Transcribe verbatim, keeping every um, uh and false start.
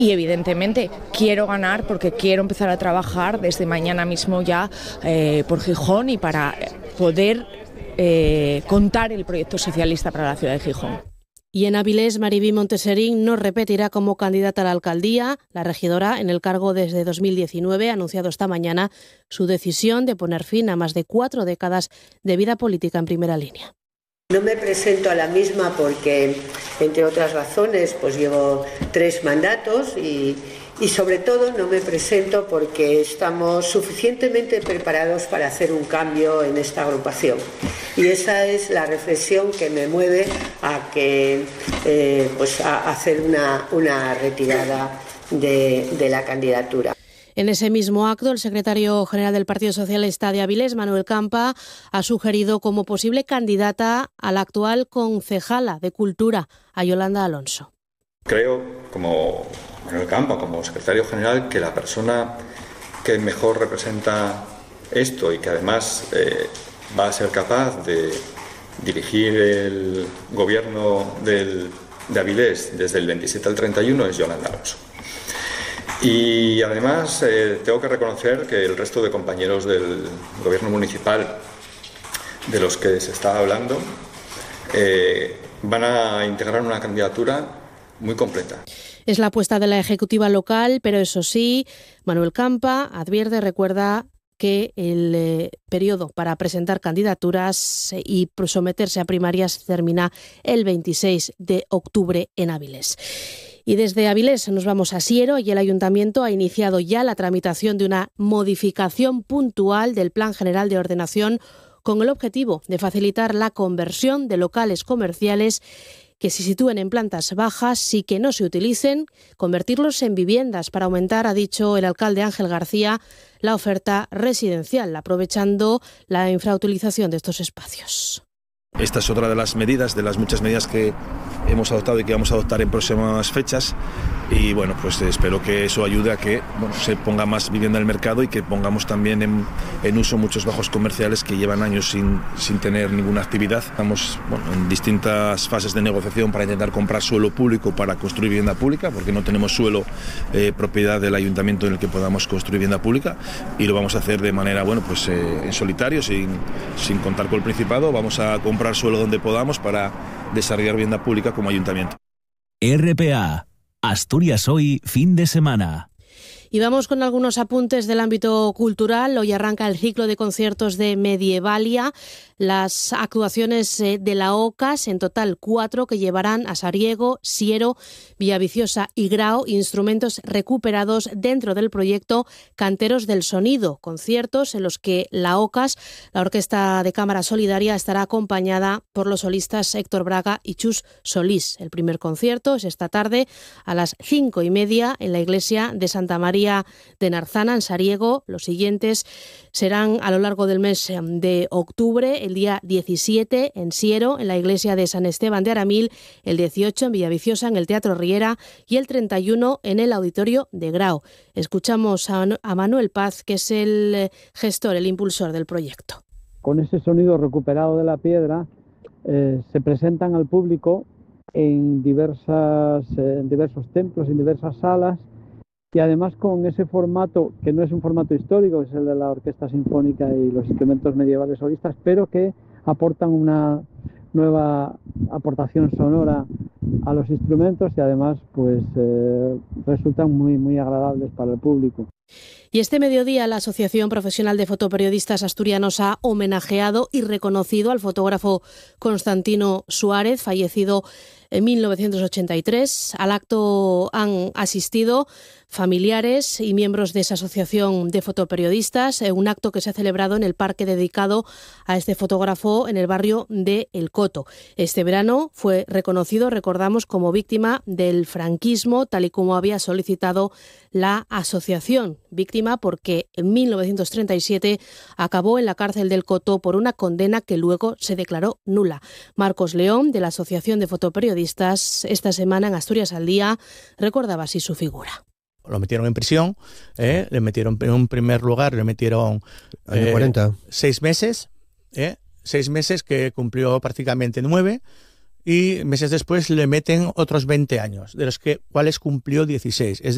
Y evidentemente quiero ganar porque quiero empezar a trabajar desde mañana mismo ya eh, por Gijón y para poder eh, contar el proyecto socialista para la ciudad de Gijón. Y en Avilés, Mariví Monteserín no repetirá como candidata a la alcaldía. La regidora, en el cargo desde dos mil diecinueve, ha anunciado esta mañana su decisión de poner fin a más de cuatro décadas de vida política en primera línea. No me presento a la misma porque, entre otras razones, pues llevo tres mandatos y, y sobre todo no me presento porque estamos suficientemente preparados para hacer un cambio en esta agrupación. Y esa es la reflexión que me mueve a que eh, pues a hacer una, una retirada de, de la candidatura. En ese mismo acto, el secretario general del Partido Socialista de Avilés, Manuel Campa, ha sugerido como posible candidata a la actual concejala de Cultura, a Yolanda Alonso. Creo, como Manuel Campa, como secretario general, que la persona que mejor representa esto y que además eh, va a ser capaz de dirigir el gobierno del, de Avilés desde el veintisiete al treinta y uno es Yolanda Alonso. Y además eh, tengo que reconocer que el resto de compañeros del gobierno municipal de los que se está hablando eh, van a integrar una candidatura muy completa. Es la apuesta de la ejecutiva local, pero eso sí, Manuel Campa advierte, recuerda que el eh, periodo para presentar candidaturas y someterse a primarias termina el veintiséis de octubre en Avilés. Y desde Avilés nos vamos a Siero y el Ayuntamiento ha iniciado ya la tramitación de una modificación puntual del Plan General de Ordenación con el objetivo de facilitar la conversión de locales comerciales que se sitúen en plantas bajas y que no se utilicen, convertirlos en viviendas para aumentar, ha dicho el alcalde Ángel García, la oferta residencial, aprovechando la infrautilización de estos espacios. Esta es otra de las medidas, de las muchas medidas que hemos adoptado y que vamos a adoptar en próximas fechas y bueno, pues espero que eso ayude a que bueno, se ponga más vivienda en el mercado y que pongamos también en, en uso muchos bajos comerciales que llevan años sin, sin tener ninguna actividad. Estamos bueno, en distintas fases de negociación para intentar comprar suelo público para construir vivienda pública, porque no tenemos suelo eh, propiedad del ayuntamiento en el que podamos construir vivienda pública y lo vamos a hacer de manera bueno, pues eh, en solitario, sin, sin contar con el Principado. Vamos a comprar suelo donde podamos para desarrollar vivienda pública como ayuntamiento. R P A, Asturias Hoy, fin de semana. Y vamos con algunos apuntes del ámbito cultural. Hoy arranca el ciclo de conciertos de Medievalia. Las actuaciones de la OCAS, en total cuatro, que llevarán a Sariego, Siero, Villaviciosa y Grao, instrumentos recuperados dentro del proyecto Canteros del Sonido, conciertos en los que la OCAS, la Orquesta de Cámara Solidaria, estará acompañada por los solistas Héctor Braga y Chus Solís. El primer concierto es esta tarde a las cinco y media en la iglesia de Santa María de Narzana, en Sariego. Los siguientes serán a lo largo del mes de octubre, el día diecisiete en Siero, en la iglesia de San Esteban de Aramil, el dieciocho en Villaviciosa, en el Teatro Riera, y el treinta y uno en el Auditorio de Grao. Escuchamos a, a Manuel Paz, que es el gestor, el impulsor del proyecto. Con ese sonido recuperado de la piedra, eh, se presentan al público en, diversas, eh, en diversos templos, en diversas salas, y además con ese formato, que no es un formato histórico, es el de la orquesta sinfónica y los instrumentos medievales solistas, pero que aportan una nueva aportación sonora a los instrumentos y además pues eh, resultan muy, muy agradables para el público. Y este mediodía la Asociación Profesional de Fotoperiodistas Asturianos ha homenajeado y reconocido al fotógrafo Constantino Suárez, fallecido en mil novecientos ochenta y tres. Al acto han asistido familiares y miembros de esa asociación de fotoperiodistas, un acto que se ha celebrado en el parque dedicado a este fotógrafo en el barrio de El Coto. Este verano fue reconocido, recordamos, como víctima del franquismo, tal y como había solicitado la asociación. Víctima porque en mil novecientos treinta y siete acabó en la cárcel del Coto por una condena que luego se declaró nula. Marcos León, de la Asociación de Fotoperiodistas, esta semana en Asturias al Día, recordaba así su figura. Lo metieron en prisión, eh, le metieron en un primer lugar, le metieron eh, cuarenta. seis meses, eh, seis meses que cumplió prácticamente nueve, y meses después le meten otros veinte años, de los que cuales cumplió dieciséis. Es